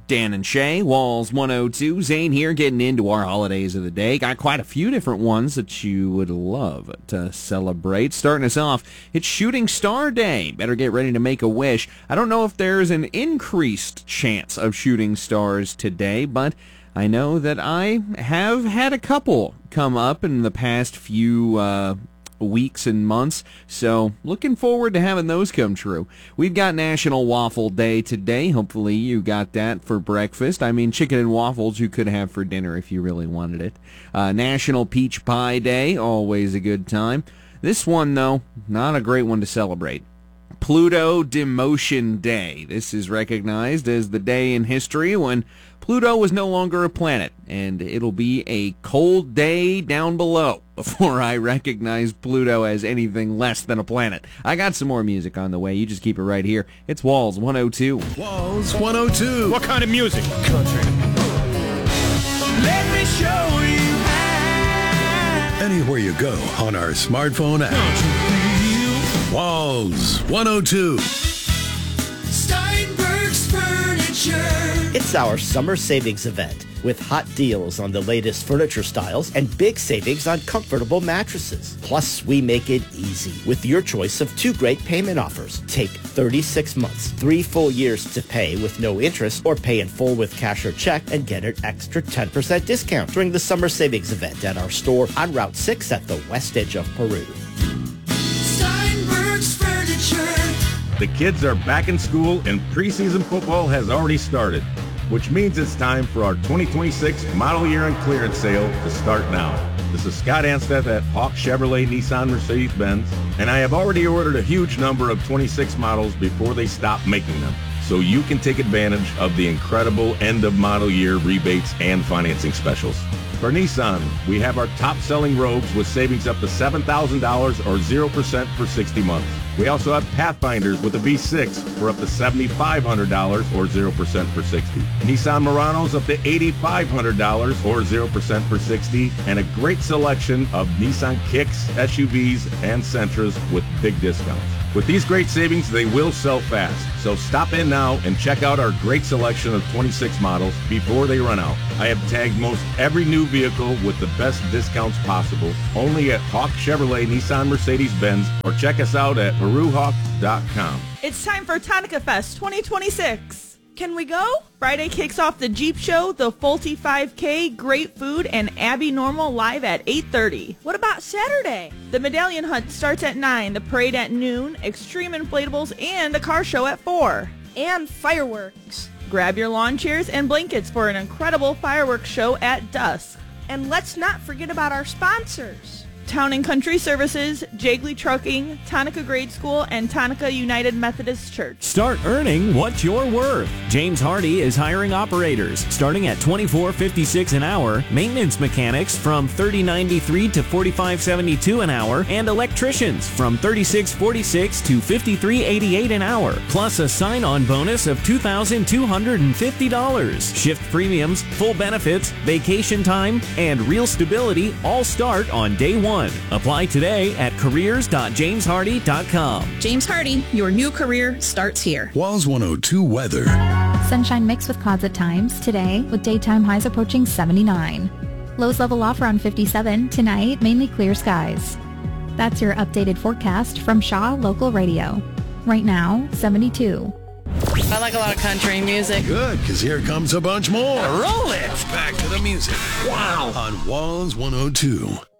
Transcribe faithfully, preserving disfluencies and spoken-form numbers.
Dan and Shay, Walls one oh two. Zane here, getting into our holidays of the day. Got quite a few different ones that you would love to celebrate. Starting us off, it's Shooting Star Day. Better get ready to make a wish. I don't know if there's an increased chance of shooting stars today, but I know that I have had a couple come up in the past few uh weeks and months, so looking forward to having those come true. We've got National Waffle Day today. Hopefully you got that for breakfast. I mean, chicken and waffles you could have for dinner if you really wanted it. Uh, National Peach Pie Day, always a good time. This one, though, not a great one to celebrate. Pluto Demotion Day. This is recognized as the day in history when Pluto was no longer a planet, and it'll be a cold day down below before I recognize Pluto as anything less than a planet. I got some more music on the way. You just keep it right here. It's Walls one oh two. Walls one oh two. What kind of music? Country. Let me show you how. Anywhere you go on our smartphone app. Walls one oh two. Steinberg's Furniture. It's our summer savings event with hot deals on the latest furniture styles and big savings on comfortable mattresses. Plus, we make it easy with your choice of two great payment offers. Take thirty-six months, three full years to pay with no interest, or pay in full with cash or check and get an extra ten percent discount during the summer savings event at our store on Route six at the west edge of Peru. Steinberg's Furniture. The kids are back in school and preseason football has already started, which means it's time for our twenty twenty-six model year and clearance sale to start now. This is Scott Ansteth at Hawk Chevrolet Nissan Mercedes-Benz, and I have already ordered a huge number of twenty-six models before they stop making them, so you can take advantage of the incredible end of model year rebates and financing specials. For Nissan, we have our top-selling Rogues with savings up to seven thousand dollars or zero percent for sixty months. We also have Pathfinders with a V six for up to seven thousand five hundred dollars or zero percent for sixty. Nissan Muranos up to eight thousand five hundred dollars or zero percent for sixty. And a great selection of Nissan Kicks, S U Vs, and Sentras with big discounts. With these great savings, they will sell fast. So stop in now and check out our great selection of twenty-six models before they run out. I have tagged most every new vehicle with the best discounts possible, only at Hawk Chevrolet Nissan Mercedes-Benz, or check us out at peru hawk dot com. It's time for Tonica Fest twenty twenty-six. Can we go? Friday kicks off the Jeep Show, the Fulte five K, great food, and Abby Normal live at eight thirty. What about Saturday? The Medallion Hunt starts at nine, the parade at noon, extreme inflatables, and the car show at four. And fireworks. Grab your lawn chairs and blankets for an incredible fireworks show at dusk. And let's not forget about our sponsors. Town and Country Services, Jiggly Trucking, Tonica Grade School, and Tonica United Methodist Church. Start earning what you're worth. James Hardy is hiring operators starting at twenty-four fifty-six an hour, maintenance mechanics from thirty ninety-three to forty-five seventy-two an hour, and electricians from thirty-six forty-six to fifty-three eighty-eight an hour, plus a sign-on bonus of two thousand two hundred fifty dollars. Shift premiums, full benefits, vacation time, and real stability all start on day one. Apply today at careers dot james hardy dot com. James Hardy, your new career starts here. Walls one oh two weather. Sunshine mixed with clouds at times today, with daytime highs approaching seventy-nine. Lows level off around fifty-seven. Tonight, mainly clear skies. That's your updated forecast from Shaw Local Radio. Right now, seventy-two. I like a lot of country music. Good, because here comes a bunch more. Roll it. Back to the music. Wow. On Walls one oh two.